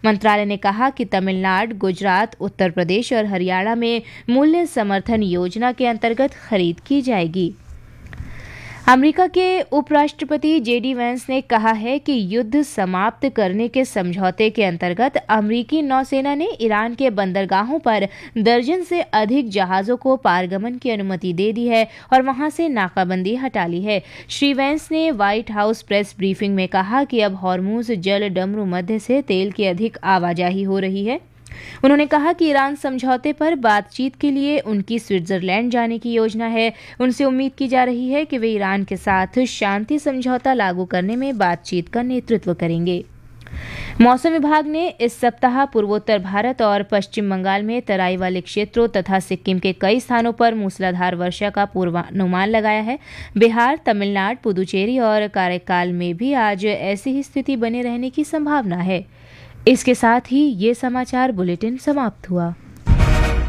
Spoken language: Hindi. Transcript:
मंत्रालय ने कहा कि तमिलनाडु, गुजरात, उत्तर प्रदेश और हरियाणा में मूल्य समर्थन योजना के अंतर्गत खरीद की जाएगी। अमेरिका के उपराष्ट्रपति जेडी वेंस ने कहा है कि युद्ध समाप्त करने के समझौते के अंतर्गत अमेरिकी नौसेना ने ईरान के बंदरगाहों पर दर्जन से अधिक जहाज़ों को पारगमन की अनुमति दे दी है और वहां से नाकाबंदी हटा ली है। श्री वेंस ने व्हाइट हाउस प्रेस ब्रीफिंग में कहा कि अब हॉर्मुज जल डमरू मध्य से तेल की अधिक आवाजाही हो रही है। उन्होंने कहा कि ईरान समझौते पर बातचीत के लिए उनकी स्विट्जरलैंड जाने की योजना है। उनसे उम्मीद की जा रही है कि वे ईरान के साथ शांति समझौता लागू करने में बातचीत का नेतृत्व करेंगे। मौसम विभाग ने इस सप्ताह पूर्वोत्तर भारत और पश्चिम बंगाल में तराई वाले क्षेत्रों तथा सिक्किम के कई स्थानों पर मूसलाधार वर्षा का पूर्वानुमान लगाया है। बिहार, तमिलनाडु, पुदुचेरी और काराकाल में भी आज ऐसी ही स्थिति बने रहने की संभावना है। इसके साथ ही ये समाचार बुलेटिन समाप्त हुआ।